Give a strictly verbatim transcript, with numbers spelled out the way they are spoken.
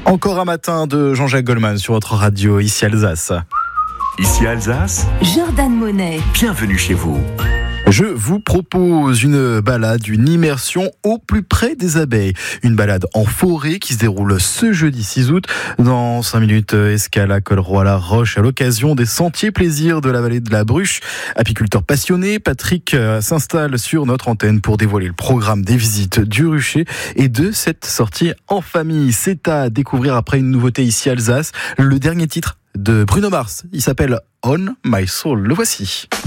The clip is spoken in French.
Encore un matin de Jean-Jacques Goldman sur votre radio, ici Alsace. Ici Alsace, Jordan Monet. Bienvenue chez vous. Je vous propose une balade, une immersion au plus près des abeilles. Une balade en forêt qui se déroule ce jeudi six août. Dans cinq minutes, escale à Colroy-la-Roche à l'occasion des sentiers plaisirs de la vallée de la Bruche. Apiculteur passionné, Patrick s'installe sur notre antenne pour dévoiler le programme des visites du rucher et de cette sortie en famille. C'est à découvrir après une nouveauté ici Alsace. Le dernier titre de Bruno Mars, il s'appelle On My Soul. Le voici.